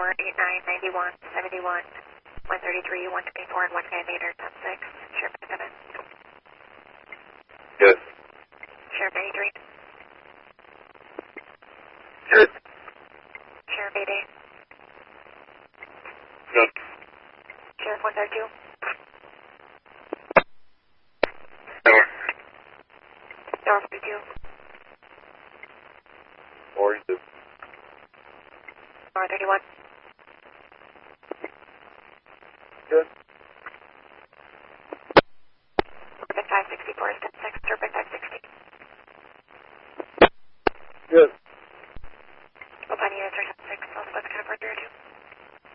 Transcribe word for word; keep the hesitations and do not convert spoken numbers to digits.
eight nine, ninety-one, seventy-one, one thirty-three, one twenty-four, and one meter, ten six. Sheriff seven. Good. Sheriff eighty-three. Good. Sheriff eighty-eight. Good. Sheriff one thirty-two. North. North forty-two. forty-two. North thirty-one. Good. Orbit five sixty-four is ten six. Orbit five sixty. Good.